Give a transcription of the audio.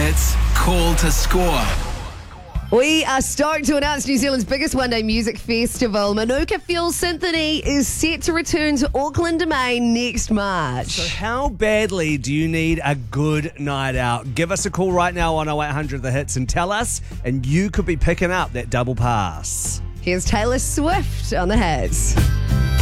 Hits, call to score. We are stoked to announce New Zealand's biggest one-day music festival. Manuka Fuel Symphony is set to return to Auckland Domain next March. So how badly do you need a good night out? Give us a call right now on 0800 The Hits and tell us, and you could be picking up that double pass. Here's Taylor Swift on the Hits.